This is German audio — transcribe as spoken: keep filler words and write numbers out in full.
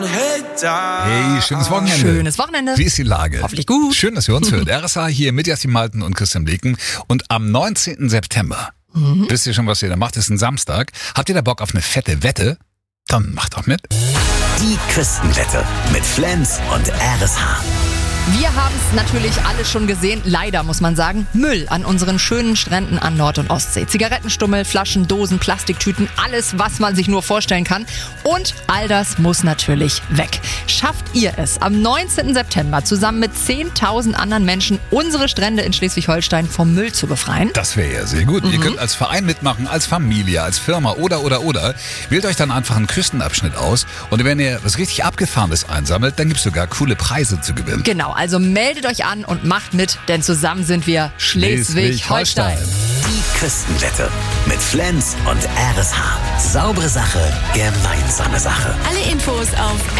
Hey, schönes Wochenende. Schönes Wochenende. Wie ist die Lage? Hoffentlich gut. Schön, dass ihr uns hört. R S H hier mit Jasmin Malten und Christian Bleken. Und am neunzehnten September, mhm. wisst ihr schon, was ihr da macht? Ist ein Samstag. Habt ihr da Bock auf eine fette Wette? Dann macht doch mit. Die Küstenwette mit Flens und R S H. Wir haben es natürlich alle schon gesehen, leider muss man sagen, Müll an unseren schönen Stränden an Nord- und Ostsee. Zigarettenstummel, Flaschen, Dosen, Plastiktüten, alles, was man sich nur vorstellen kann. Und all das muss natürlich weg. Schafft ihr es, am neunzehnten September zusammen mit zehntausend anderen Menschen unsere Strände in Schleswig-Holstein vom Müll zu befreien? Das wäre ja sehr gut. Mhm. Ihr könnt als Verein mitmachen, als Familie, als Firma oder, oder, oder. Wählt euch dann einfach einen Küstenabschnitt aus. Und wenn ihr was richtig Abgefahrenes einsammelt, dann gibt es sogar coole Preise zu gewinnen. Genau. Also meldet euch an und macht mit, denn zusammen sind wir Schleswig-Holstein. Die Küstenwette mit Flens und R S H. Saubere Sache, gemeinsame Sache. Alle Infos auf